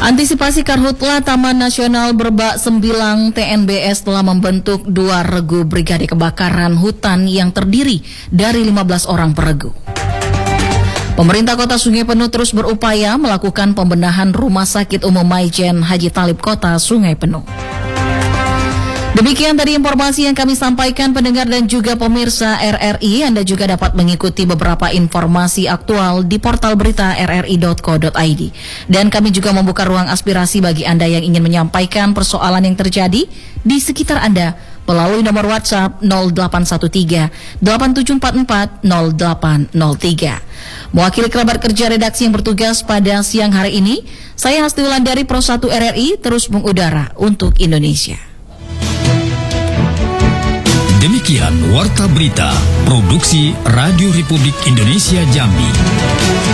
Antisipasi Karhutla, Taman Nasional Berbak Sembilang TNBS telah membentuk 2 regu brigade kebakaran hutan yang terdiri dari 15 orang peregu. Pemerintah Kota Sungai Penuh terus berupaya melakukan pembenahan Rumah Sakit Umum Maijen Haji Talib Kota Sungai Penuh. Demikian tadi informasi yang kami sampaikan pendengar dan juga pemirsa RRI. Anda juga dapat mengikuti beberapa informasi aktual di portal berita rri.co.id. Dan kami juga membuka ruang aspirasi bagi Anda yang ingin menyampaikan persoalan yang terjadi di sekitar Anda melalui nomor WhatsApp 0813 8744 0803. Mewakili kerabat kerja redaksi yang bertugas pada siang hari ini, saya Hasti Wulandari Pro 1 RRI terus mengudara untuk Indonesia. Demikian Warta Berita Produksi Radio Republik Indonesia Jambi.